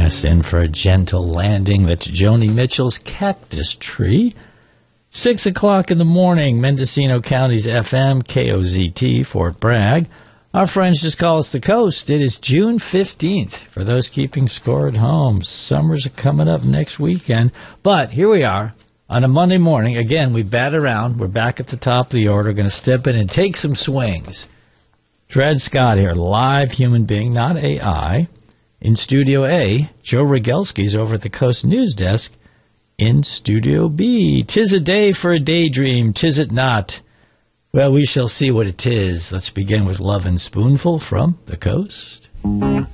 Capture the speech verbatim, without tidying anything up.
us in for a gentle landing. That's Joni Mitchell's Cactus Tree. Six o'clock in the morning, Mendocino County's F M, K O Z T, Fort Bragg. Our friends just call us the Coast. It is June fifteenth. For those keeping score at home, summers are coming up next weekend. But here we are on a Monday morning. Again, we bat around. We're back at the top of the order. Going to step in and take some swings. Dred Scott here, live human being, not A I. In Studio A, Joe Rogelski's over at the Coast News Desk in Studio B. 'Tis a day for a daydream, 'tis it not? Well, we shall see what it is. Let's begin with Love and Spoonful from the Coast.